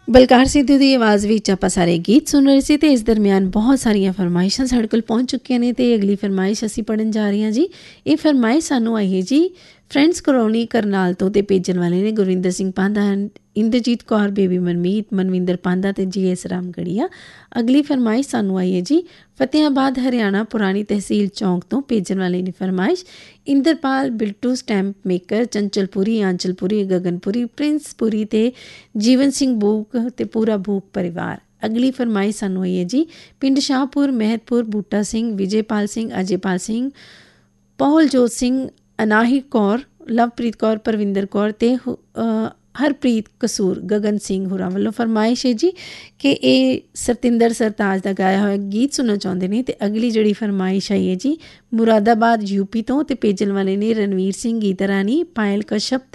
ਬਲਕਾਰ ਸਿੱਧੂ ਦੀ ਆਵਾਜ਼ ਵਿੱਚ ਆਪਾਂ ਸਾਰੇ ਗੀਤ ਸੁਣ ਰਹੇ ਸੀ ਅਤੇ ਇਸ ਦਰਮਿਆਨ ਬਹੁਤ ਸਾਰੀਆਂ ਫਰਮਾਇਸ਼ਾਂ ਸਾਡੇ ਕੋਲ ਪਹੁੰਚ ਚੁੱਕੀਆਂ ਨੇ ਅਤੇ ਅਗਲੀ ਫਰਮਾਇਸ਼ ਅਸੀਂ ਪੜ੍ਹਨ ਜਾ ਰਹੇ ਹਾਂ ਜੀ। ਇਹ ਫਰਮਾਇਸ਼ ਸਾਨੂੰ ਆਈ ਹੈ ਜੀ ਫਰੈਂਡਸ ਕਲੋਨੀ ਕਰਨਾਲ ਤੋਂ, ਅਤੇ ਭੇਜਣ ਵਾਲੇ ਨੇ ਗੁਰਵਿੰਦਰ ਸਿੰਘ ਪਾਂਧਾ, ਇੰਦਰਜੀਤ ਕੌਰ, ਬੇਬੀ ਮਨਮੀਤ, ਮਨਵਿੰਦਰ ਪਾਂਧਾ ਅਤੇ GS ਰਾਮਗੜੀਆ। ਅਗਲੀ ਫਰਮਾਇਸ਼ ਸਾਨੂੰ ਆਈ ਹੈ ਜੀ ਫਤਿਆਬਾਦ ਹਰਿਆਣਾ, ਪੁਰਾਣੀ ਤਹਿਸੀਲ ਚੌਂਕ ਤੋਂ। ਭੇਜਣ ਵਾਲੇ ਨੇ ਫਰਮਾਇਸ਼ ਇੰਦਰਪਾਲ, ਬਿਲਟੂ ਸਟੈਂਪ ਮੇਕਰ, ਚੰਚਲਪੁਰੀ, ਆਂਚਲਪੁਰੀ, ਗਗਨਪੁਰੀ, ਪ੍ਰਿੰਸਪੁਰੀ ਅਤੇ ਜੀਵਨ ਸਿੰਘ ਬੂਕ ਅਤੇ ਪੂਰਾ ਬੂਕ ਪਰਿਵਾਰ। ਅਗਲੀ ਫਰਮਾਇਸ਼ ਸਾਨੂੰ ਆਈ ਹੈ ਜੀ ਪਿੰਡ ਸ਼ਾਹਪੁਰ, ਮਹਿਤਪੁਰ, ਬੂਟਾ ਸਿੰਘ, ਵਿਜੇਪਾਲ ਸਿੰਘ, ਅਜੇਪਾਲ ਸਿੰਘ, ਪਹੁਲਜੋਤ ਸਿੰਘ, ਅਨਾਹਿਤ ਕੌਰ, ਲਵਪ੍ਰੀਤ ਕੌਰ, ਪਰਵਿੰਦਰ ਕੌਰ ਅਤੇ ਹਰਪ੍ਰੀਤ ਕਸੂਰ, ਗਗਨ ਸਿੰਘ ਹੋਰਾਂ ਵੱਲੋਂ ਫਰਮਾਇਸ਼ ਹੈ ਜੀ ਕਿ ਇਹ ਸਤਿੰਦਰ ਸਰਤਾਜ ਦਾ ਗਾਇਆ ਹੋਇਆ ਗੀਤ ਸੁਣਨਾ ਚਾਹੁੰਦੇ ਨੇ। ਅਤੇ ਅਗਲੀ ਜਿਹੜੀ ਫਰਮਾਇਸ਼ ਆਈ ਹੈ ਜੀ ਮੁਰਾਦਾਬਾਦ UP ਤੋਂ, ਅਤੇ ਭੇਜਣ ਵਾਲੇ ਨੇ ਰਣਵੀਰ ਸਿੰਘ, ਗੀਤਾ ਰਾਣੀ, ਪਾਇਲ ਕਸ਼ਪ